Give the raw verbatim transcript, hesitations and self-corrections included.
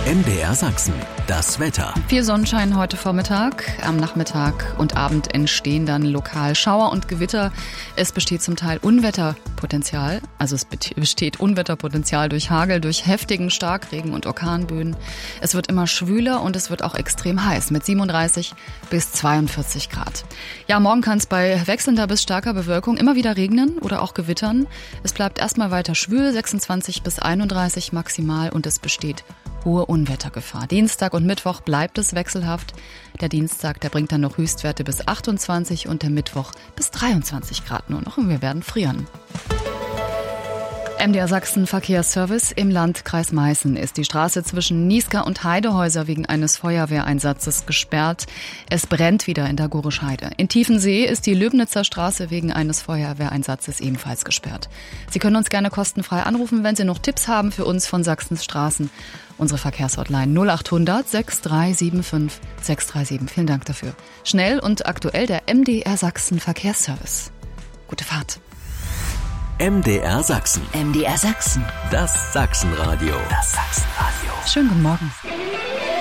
M D R Sachsen, das Wetter. Viel Sonnenschein heute Vormittag. Am Nachmittag und Abend entstehen dann lokal Schauer und Gewitter. Es besteht zum Teil Unwetterpotenzial. Also es besteht Unwetterpotenzial durch Hagel, durch heftigen Starkregen und Orkanböen. Es wird immer schwüler und es wird auch extrem heiß mit siebenunddreißig bis zweiundvierzig Grad. Ja, morgen kann es bei wechselnder bis starker Bewölkung immer wieder regnen oder auch gewittern. Es bleibt erstmal weiter schwül, sechsundzwanzig bis einunddreißig maximal, und es besteht hohe Unwettergefahr. Dienstag und Mittwoch bleibt es wechselhaft. Der Dienstag, der bringt dann noch Höchstwerte bis achtundzwanzig und der Mittwoch bis dreiundzwanzig Grad nur noch, und wir werden frieren. M D R Sachsen Verkehrsservice. Im Landkreis Meißen ist die Straße zwischen Niesca und Heidehäuser wegen eines Feuerwehreinsatzes gesperrt. Es brennt wieder in der Gorischheide. In Tiefensee ist die Löbnitzer Straße wegen eines Feuerwehreinsatzes ebenfalls gesperrt. Sie können uns gerne kostenfrei anrufen, wenn Sie noch Tipps haben für uns von Sachsens Straßen. Unsere Verkehrshotline null achthundert sechs drei sieben fünf sechs drei sieben. Vielen Dank dafür. Schnell und aktuell der M D R Sachsen Verkehrsservice. Gute Fahrt. M D R Sachsen. M D R Sachsen. Das Sachsenradio. Das Sachsenradio. Schönen guten Morgen.